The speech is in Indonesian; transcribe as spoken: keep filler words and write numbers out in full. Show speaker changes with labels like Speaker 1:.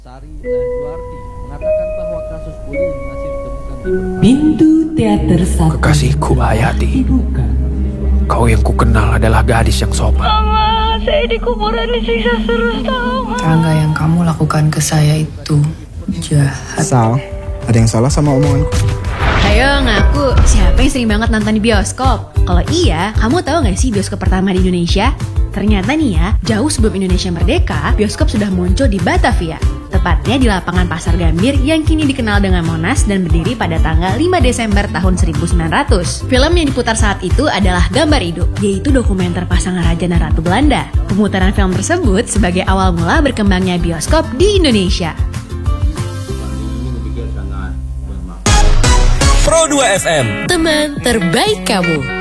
Speaker 1: Sari Lajuardi mengatakan bahwa kasus bullying masih ditemukan di
Speaker 2: Pintu teater satu.
Speaker 3: Kekasihku Hayati,
Speaker 2: dibuka.
Speaker 3: kau yang kukenal adalah gadis yang sopan.
Speaker 4: Mama, saya di kuburan disiksa terus, Mama.
Speaker 5: Rangga, yang kamu lakukan ke saya itu jahat.
Speaker 6: Sal, ada yang salah sama omonganku?
Speaker 7: Ayo ngaku, siapa yang sering banget nonton di bioskop? Kalau iya, kamu tahu gak sih bioskop pertama di Indonesia? Ternyata nih ya, jauh sebelum Indonesia merdeka, bioskop sudah muncul di Batavia. Tepatnya di lapangan Pasar Gambir yang kini dikenal dengan Monas dan berdiri pada tanggal lima Desember tahun seribu sembilan ratus. Film yang diputar saat itu adalah Gambar Hidup, yaitu dokumenter pasangan Raja dan Ratu Belanda. Pemutaran film tersebut sebagai awal mula berkembangnya bioskop di Indonesia.
Speaker 8: Pro dua F M, teman terbaik kamu.